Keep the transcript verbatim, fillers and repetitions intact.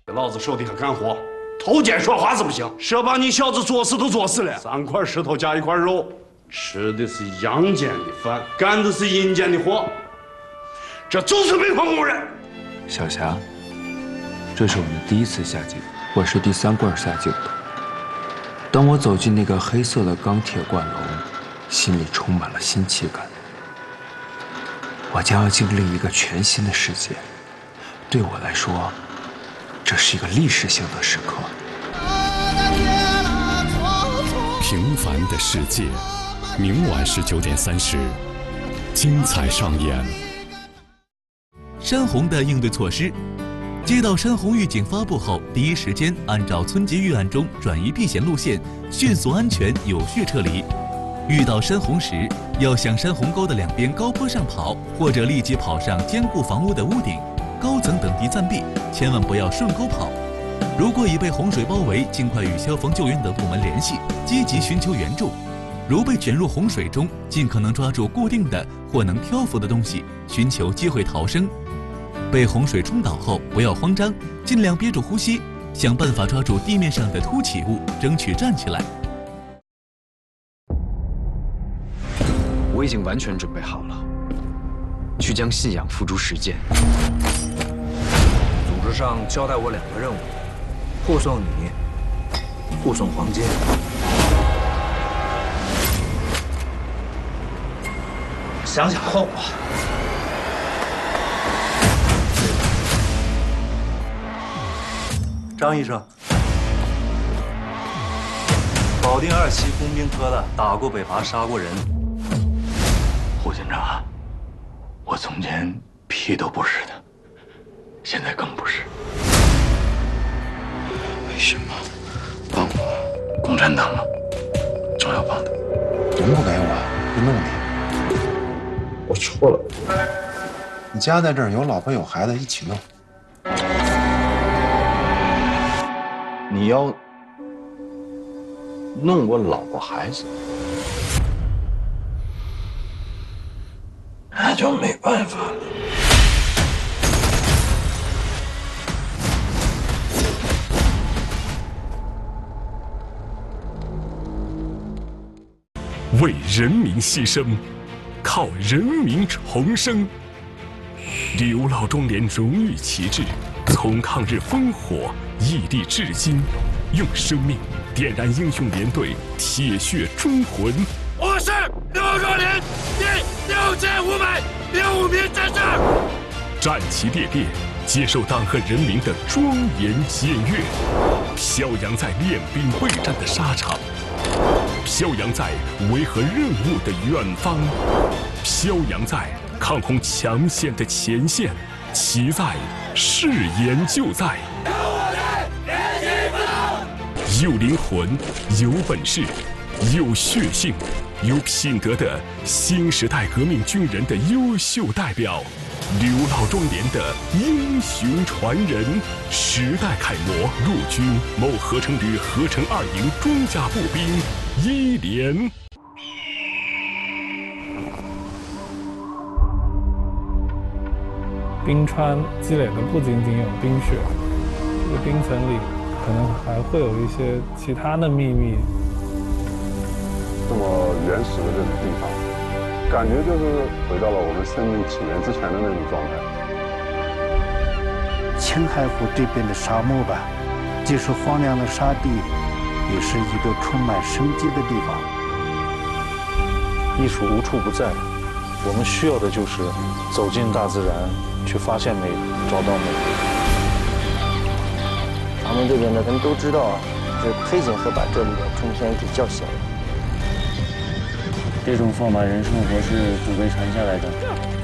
老子手底下干活，偷奸说话是不行。谁把你小子作死都作死了？三块石头加一块肉，吃的是阳间的饭，干的是阴间的活，这就是煤矿工人。 小霞，这是我们第一次下井，我是第三罐下井的。当我走进那个黑色的钢铁灌笼，心里充满了新奇感。我将要经历一个全新的世界，对我来说，这是一个历史性的时刻。 平凡的世界，明晚十九点三十，精彩上演。 山洪的应对措施。接到山洪预警发布后，第一时间按照村级预案中转移避险路线，迅速、安全、有序撤离。遇到山洪时，要向山洪沟的两边高坡上跑，或者立即跑上坚固房屋的屋顶、高层等地暂避，千万不要顺沟跑。如果已被洪水包围，尽快与消防救援等部门联系，积极寻求援助。如被卷入洪水中，尽可能抓住固定的或能漂浮的东西，寻求机会逃生。被洪水冲倒后，不要慌张，尽量憋住呼吸，想办法抓住地面上的凸起物，争取站起来。 我已经完全准备好了，去将信仰付诸实践。 组织上交代我两个任务：护送你，护送黄金。想想后果。张医生，保定二期工兵科的，打过北伐，杀过人。 胡警长，我从前屁都不是的，现在更不是。为什么帮我共产党吗？总要帮的。 你不给我，不弄你。 我错了。 你家在这儿，有老婆有孩子，一起弄。 你要弄我老婆孩子，那就没办法了。 为人民牺牲，靠人民重生。刘老庄连荣誉旗帜，从抗日烽火屹立至今，用生命点燃英雄连队铁血忠魂。 我是刘若莲第六千五百零五名战士， 战旗猎猎，接受党和人民的庄严检阅，飘扬在练兵备战的沙场，飘扬在维和任务的远方，飘扬在抗洪抢险的前线，其在誓言就在。有灵魂，有本事，有血性，有品德的新时代革命军人的优秀代表，刘老庄连的英雄传人，时代楷模，陆军某合成旅合成二营装甲步兵一连。 冰川积累的不仅仅有冰雪，这个冰层里可能还会有一些其他的秘密。 这么原始的这种地方，感觉就是回到了我们生命起源之前的那种状态。 青海湖这边的沙漠吧，既是荒凉的沙地，也是一个充满生机的地方。 艺术无处不在，我们需要的就是走进大自然，去发现美，找到美。 咱们这边的人都知道，这黑井河把这里的春天给叫醒了。 这种放马人生活是祖辈传下来的。